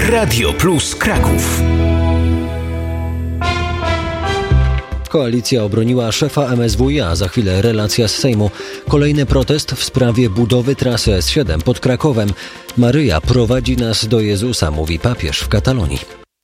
Radio Plus Kraków. Koalicja obroniła szefa MSWiA, za chwilę relacja z Sejmu. Kolejny protest w sprawie budowy trasy S7 pod Krakowem. Maryja prowadzi nas do Jezusa, mówi papież w Katalonii.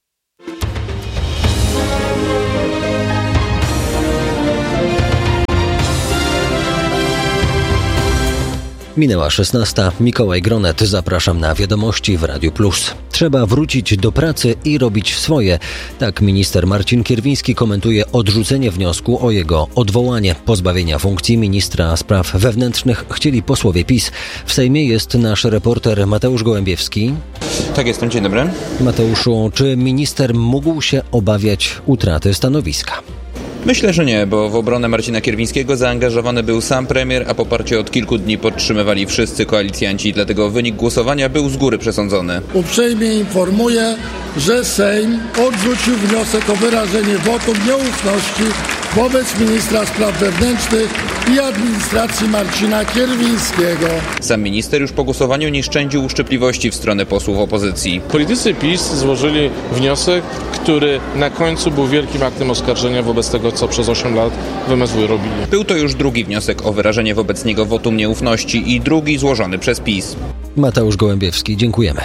Minęła 16. Mikołaj Gronet. Zapraszam na wiadomości w Radiu Plus. Trzeba wrócić do pracy i robić swoje. Tak minister Marcin Kierwiński komentuje odrzucenie wniosku o jego odwołanie. Pozbawienia funkcji ministra spraw wewnętrznych chcieli posłowie PiS. W Sejmie jest nasz reporter Mateusz Gołębiewski. Tak, jestem. Dzień dobry. Mateuszu, czy minister mógł się obawiać utraty stanowiska? Myślę, że nie, bo w obronę Marcina Kierwińskiego zaangażowany był sam premier, a poparcie od kilku dni podtrzymywali wszyscy koalicjanci, dlatego wynik głosowania był z góry przesądzony. Uprzejmie informuję, że Sejm odrzucił wniosek o wyrażenie wotum nieufności wobec ministra spraw wewnętrznych i administracji Marcina Kierwińskiego. Sam minister już po głosowaniu nie szczędził uszczypliwości w stronę posłów opozycji. Politycy PiS złożyli wniosek, który na końcu był wielkim aktem oskarżenia wobec tego, co przez 8 lat w MSW robili. Był to już drugi wniosek o wyrażenie wobec niego wotum nieufności i drugi złożony przez PiS. Mateusz Gołębiewski, dziękujemy.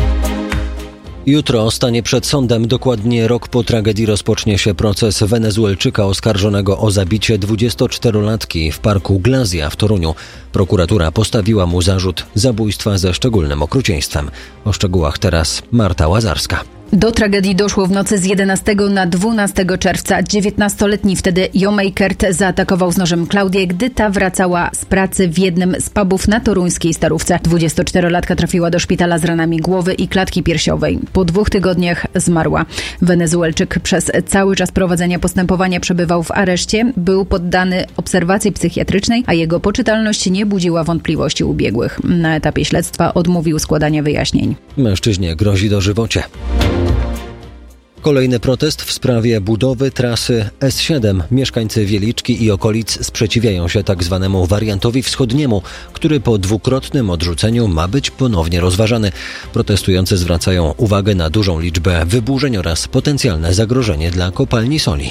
Jutro stanie przed sądem. Dokładnie rok po tragedii rozpocznie się proces Wenezuelczyka oskarżonego o zabicie 24-latki w parku Glazja w Toruniu. Prokuratura postawiła mu zarzut zabójstwa ze szczególnym okrucieństwem. O szczegółach teraz Marta Łazarska. Do tragedii doszło w nocy z 11 na 12 czerwca. 19-letni wtedy Jomejkert zaatakował z nożem Klaudię, gdy ta wracała z pracy w jednym z pubów na toruńskiej Starówce. 24-latka trafiła do szpitala z ranami głowy i klatki piersiowej. Po 2 tygodniach zmarła. Wenezuelczyk przez cały czas prowadzenia postępowania przebywał w areszcie, był poddany obserwacji psychiatrycznej, a jego poczytalność nie budziła wątpliwości u biegłych. Na etapie śledztwa odmówił składania wyjaśnień. Mężczyźnie grozi dożywocie. Kolejny protest w sprawie budowy trasy S7. Mieszkańcy Wieliczki i okolic sprzeciwiają się tzw. wariantowi wschodniemu, który po dwukrotnym odrzuceniu ma być ponownie rozważany. Protestujący zwracają uwagę na dużą liczbę wyburzeń oraz potencjalne zagrożenie dla kopalni soli.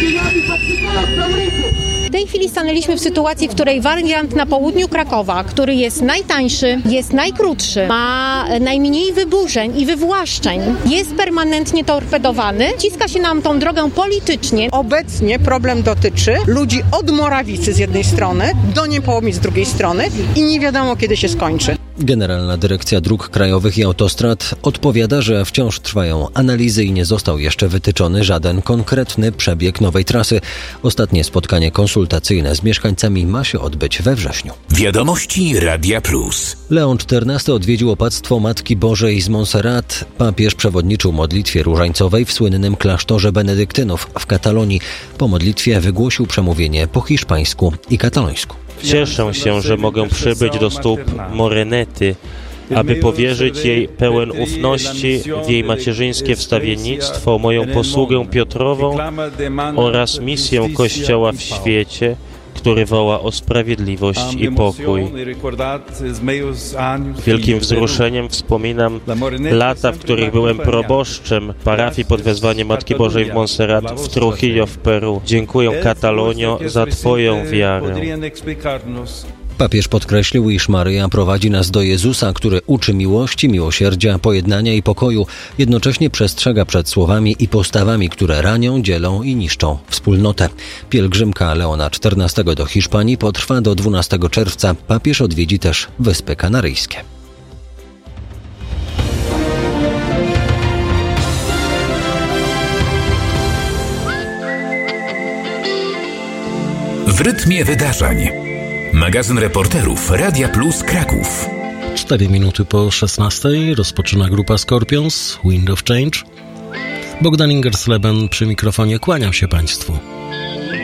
W tej chwili stanęliśmy w sytuacji, w której wariant na południu Krakowa, który jest najtańszy, jest najkrótszy, ma najmniej wyburzeń i wywłaszczeń, jest permanentnie torpedowany. Ciska się nam tą drogę politycznie. Obecnie problem dotyczy ludzi od Morawicy z jednej strony do Niepołomic z drugiej strony i nie wiadomo, kiedy się skończy. Generalna Dyrekcja Dróg Krajowych i Autostrad odpowiada, że wciąż trwają analizy i nie został jeszcze wytyczony żaden konkretny przebieg nowej trasy. Ostatnie spotkanie konsultacyjne z mieszkańcami ma się odbyć we wrześniu. Wiadomości Radia Plus. Leon XIV odwiedził opactwo Matki Bożej z Montserrat. Papież przewodniczył modlitwie różańcowej w słynnym klasztorze benedyktynów w Katalonii. Po modlitwie wygłosił przemówienie po hiszpańsku i katalońsku. Cieszę się, że mogę przybyć do stóp Morenety, aby powierzyć jej pełen ufności w jej macierzyńskie wstawiennictwo, moją posługę Piotrową oraz misję Kościoła w świecie, który woła o sprawiedliwość i pokój. Wielkim wzruszeniem wspominam lata, w których byłem proboszczem parafii pod wezwaniem Matki Bożej w Montserrat w Trujillo w Peru. Dziękuję, Katalonio, za Twoją wiarę. Papież podkreślił, iż Maryja prowadzi nas do Jezusa, który uczy miłości, miłosierdzia, pojednania i pokoju. Jednocześnie przestrzega przed słowami i postawami, które ranią, dzielą i niszczą wspólnotę. Pielgrzymka Leona XIV do Hiszpanii potrwa do 12 czerwca. Papież odwiedzi też Wyspy Kanaryjskie. W rytmie wydarzeń. Magazyn reporterów Radia Plus Kraków. 4 minuty po 16 rozpoczyna grupa Scorpions, Wind of Change. Bogdan Ingersleben przy mikrofonie, kłaniam się Państwu.